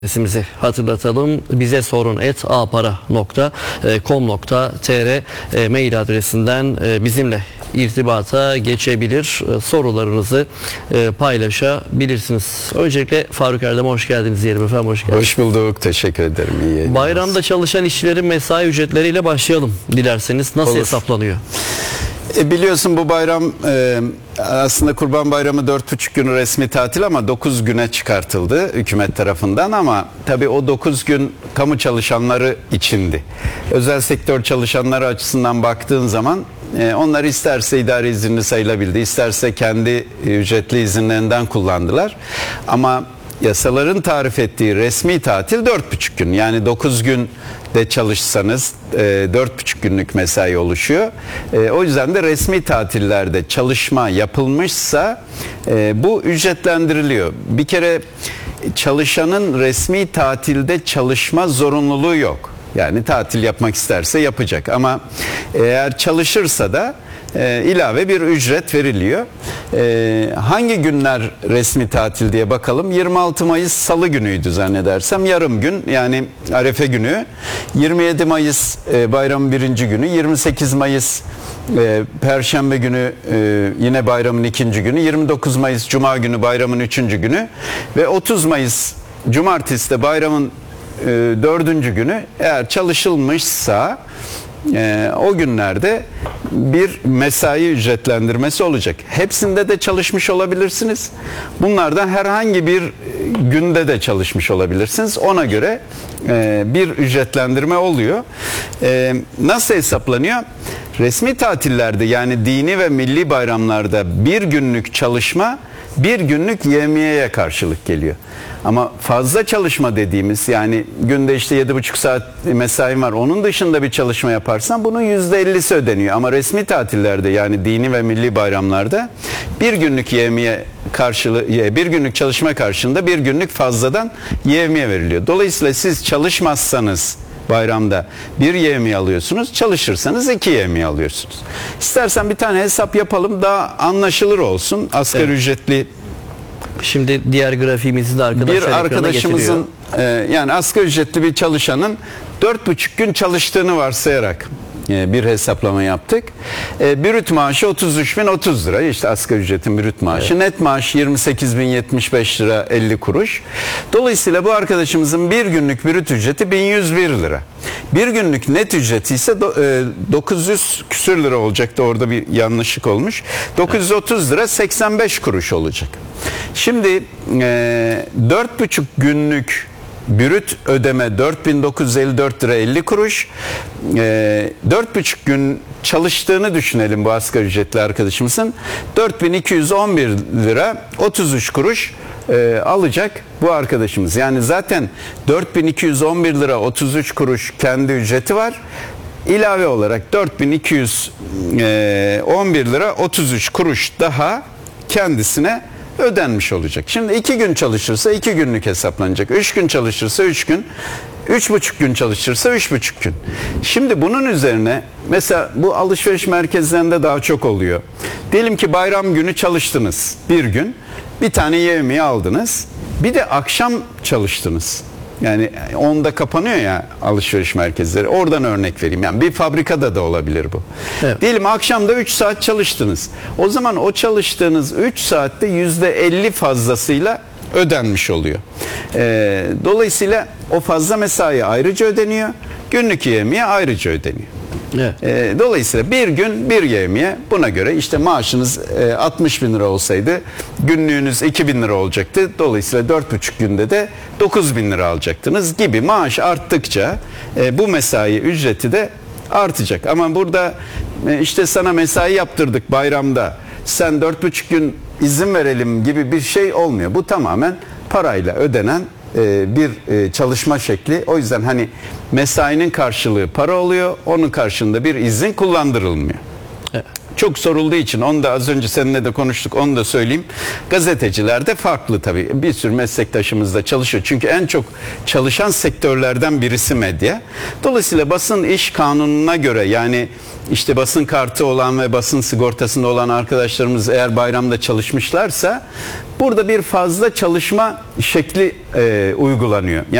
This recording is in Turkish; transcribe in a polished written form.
Adresimizi hatırlatalım. Bize sorun @apara.com.tr mail adresinden bizimle irtibata geçebilir. Sorularınızı paylaşabilirsiniz. Öncelikle Faruk Erdem, hoş geldiniz diyelim efendim. Hoş geldiniz. Hoş bulduk. Teşekkür ederim. İyi yayınlar. Bayramda çalışan işçilerin mesai ücretleriyle başlayalım dilerseniz. Nasıl hesaplanıyor? Biliyorsun bu bayram aslında Kurban Bayramı 4,5 günü resmi tatil ama 9 güne çıkartıldı hükümet tarafından, ama tabii o 9 gün kamu çalışanları içindi. Özel sektör çalışanları açısından baktığın zaman onlar isterse idari izinli sayılabildi, isterse kendi ücretli izinlerinden kullandılar. Ama yasaların tarif ettiği resmi tatil 4,5 gün. Yani 9 gün de çalışsanız 4,5 günlük mesai oluşuyor. O yüzden de resmi tatillerde çalışma yapılmışsa bu ücretlendiriliyor. Bir kere çalışanın resmi tatilde çalışma zorunluluğu yok. Yani tatil yapmak isterse yapacak, ama eğer çalışırsa da ilave bir ücret veriliyor. Hangi günler resmi tatil diye bakalım. 26 Mayıs Salı günüydü zannedersem. Yarım gün, yani Arefe günü. 27 Mayıs bayramın birinci günü. 28 Mayıs Perşembe günü yine bayramın ikinci günü. 29 Mayıs Cuma günü bayramın üçüncü günü. Ve 30 Mayıs Cumartesi de bayramın dördüncü günü. Eğer çalışılmışsa o günlerde bir mesai ücretlendirmesi olacak. Hepsinde de çalışmış olabilirsiniz. Bunlardan herhangi bir günde de çalışmış olabilirsiniz. Ona göre bir ücretlendirme oluyor. Nasıl hesaplanıyor? Resmi tatillerde, yani dini ve milli bayramlarda bir günlük çalışma bir günlük yevmiyeye karşılık geliyor. Ama fazla çalışma dediğimiz, yani günde işte 7,5 saat mesaim var, onun dışında bir çalışma yaparsan bunun %50'si ödeniyor. Ama resmi tatillerde, yani dini ve milli bayramlarda bir günlük yevmiye karşılığı, bir günlük çalışma karşılığında bir günlük fazladan yevmiye veriliyor. Dolayısıyla siz çalışmazsanız bayramda bir yevmiye alıyorsunuz, çalışırsanız 2 yevmiye alıyorsunuz. İstersen bir tane hesap yapalım, daha anlaşılır olsun. Asgari ücretli, Şimdi diğer grafiğimizi de bir arkadaşımızın yani asgari ücretli bir çalışanın 4,5 gün çalıştığını varsayarak bir hesaplama yaptık. Brüt maaşı 33.030 lira, işte asgari ücretin brüt maaşı. Evet. Net maaş 28.075 lira 50 kuruş. Dolayısıyla bu arkadaşımızın bir günlük brüt ücreti 1101 lira. Bir günlük net ücreti ise 900 küsür lira olacaktı, orada bir yanlışlık olmuş. 930 lira 85 kuruş olacak. Şimdi 4,5 günlük brüt ödeme 4.954 lira 50 kuruş. 4,5 gün çalıştığını düşünelim bu asgari ücretli arkadaşımızın. 4.211 lira 33 kuruş alacak bu arkadaşımız. Yani zaten 4.211 lira 33 kuruş kendi ücreti var. İlave olarak 4.211 lira 33 kuruş daha kendisine ödenmiş olacak. Şimdi 2 gün çalışırsa 2 günlük hesaplanacak. 3 gün çalışırsa 3 gün. 3,5 gün çalışırsa 3,5 gün. Şimdi bunun üzerine mesela bu alışveriş merkezlerinde daha çok oluyor. Diyelim ki bayram günü çalıştınız bir gün. Bir tane yevmiye aldınız. Bir de akşam çalıştınız. Yani 10'da kapanıyor ya alışveriş merkezleri. Oradan örnek vereyim. Yani bir fabrikada da olabilir bu. Evet. Diyelim akşamda 3 saat çalıştınız. O zaman o çalıştığınız 3 saatte %50 fazlasıyla ödenmiş oluyor. Dolayısıyla o fazla mesai ayrıca ödeniyor. Günlük yevmiye ayrıca ödeniyor. Evet. Dolayısıyla bir gün bir yevmiye, buna göre işte maaşınız 60 bin lira olsaydı günlüğünüz 2 bin lira olacaktı. Dolayısıyla 4,5 günde de 9 bin lira alacaktınız gibi. Maaş arttıkça bu mesai ücreti de artacak. Ama burada işte sana mesai yaptırdık bayramda, sen 4,5 gün izin verelim gibi bir şey olmuyor. Bu tamamen parayla ödenen bir çalışma şekli. O yüzden hani mesainin karşılığı para oluyor. Onun karşılığında bir izin kullandırılmıyor. Evet. çok sorulduğu için, onu da az önce seninle de konuştuk, onu da söyleyeyim. Gazeteciler de farklı tabii. Bir sürü meslektaşımız da çalışıyor. Çünkü en çok çalışan sektörlerden birisi medya. Dolayısıyla basın iş kanununa göre, yani işte basın kartı olan ve basın sigortasında olan arkadaşlarımız eğer bayramda çalışmışlarsa burada bir fazla çalışma şekli uygulanıyor.